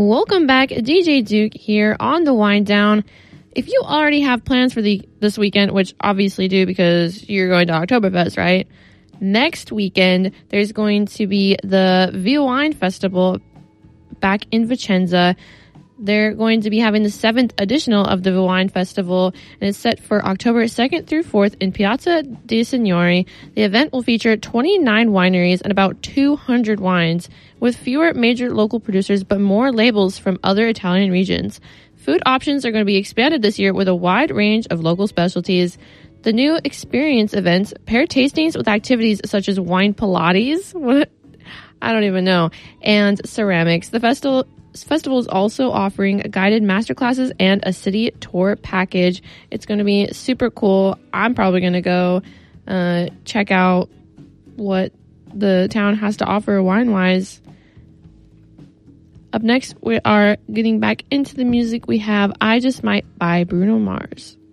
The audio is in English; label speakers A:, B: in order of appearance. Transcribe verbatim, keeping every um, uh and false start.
A: welcome back. D J Duke here on the Wind Down. If you already have plans for the this weekend, which obviously do because you're going to Oktoberfest, right? Next weekend, there's going to be the Viva Wine Festival back in Vicenza. They're going to be having the seventh edition of the Wine Festival, and it's set for October second through fourth in Piazza dei Signori. The event will feature twenty-nine wineries and about two hundred wines, with fewer major local producers but more labels from other Italian regions. Food options are going to be expanded this year with a wide range of local specialties. The new experience events pair tastings with activities such as wine Pilates, what? I don't even know, and ceramics. The festival festival is also offering guided masterclasses and a city tour package. It's going to be super cool. I'm probably going to go uh, check out what the town has to offer wine-wise. Up next, we are getting back into the music. We have I Just Might by Bruno Mars.